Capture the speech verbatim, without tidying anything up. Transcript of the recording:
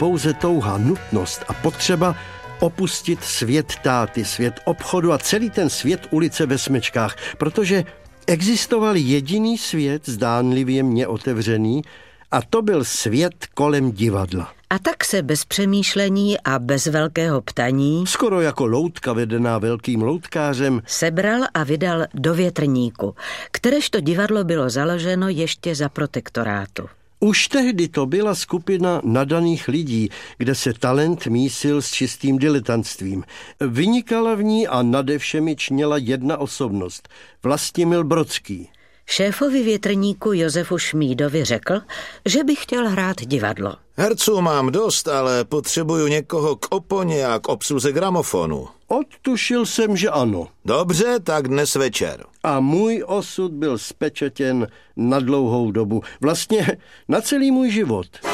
pouze touha, nutnost a potřeba opustit svět táty, svět obchodu a celý ten svět ulice ve smečkách, protože existoval jediný svět, zdánlivě mně otevřený, a to byl svět kolem divadla. A tak se bez přemýšlení a bez velkého ptaní, skoro jako loutka vedená velkým loutkářem, sebral a vydal do Větrníku, kteréžto divadlo bylo založeno ještě za protektorátu. Už tehdy to byla skupina nadaných lidí, kde se talent mísil s čistým diletantstvím. Vynikala v ní a nade všemi čněla jedna osobnost, Vlastimil Brodský. Šéfovi Větrníku Josefu Šmídovi řekl, že by chtěl hrát divadlo. Herců mám dost, ale potřebuju někoho k oponě a k obsluze gramofonu. Odtušil jsem, že ano. Dobře, tak dnes večer. A můj osud byl spečetěn na dlouhou dobu. Vlastně na celý můj život.